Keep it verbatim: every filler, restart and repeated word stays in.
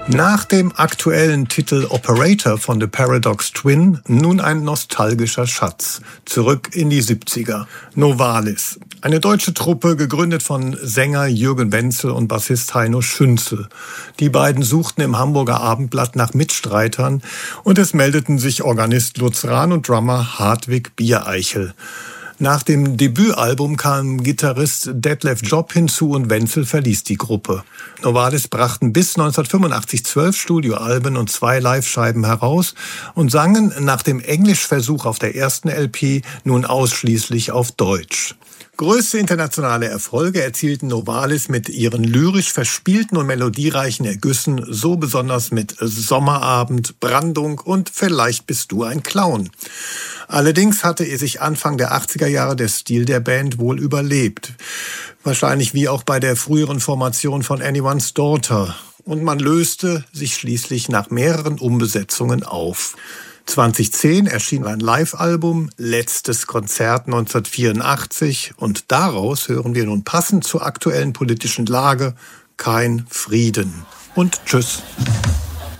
Nach dem aktuellen Titel Operator von The Paradox Twin nun ein nostalgischer Schatz. Zurück in die siebziger. Novalis. Eine deutsche Truppe, gegründet von Sänger Jürgen Wenzel und Bassist Heino Schünzel. Die beiden suchten im Hamburger Abendblatt nach Mitstreitern und es meldeten sich Organist Lutz Rahn und Drummer Hartwig Biereichel. Nach dem Debütalbum kam Gitarrist Detlef Job hinzu und Wenzel verließ die Gruppe. Novalis brachten bis neunzehnhundertfünfundachtzig zwölf Studioalben und zwei Livescheiben heraus und sangen nach dem Englischversuch auf der ersten L P nun ausschließlich auf Deutsch. Größte internationale Erfolge erzielten Novalis mit ihren lyrisch verspielten und melodiereichen Ergüssen, so besonders mit Sommerabend, Brandung und Vielleicht bist du ein Clown. Allerdings hatte er sich Anfang der achtziger Jahre der Stil der Band wohl überlebt. Wahrscheinlich wie auch bei der früheren Formation von Anyone's Daughter. Und man löste sich schließlich nach mehreren Umbesetzungen auf. zweitausendzehn erschien ein Live-Album, Letztes Konzert neunzehnhundertvierundachtzig, und daraus hören wir nun passend zur aktuellen politischen Lage Kein Frieden. Und tschüss.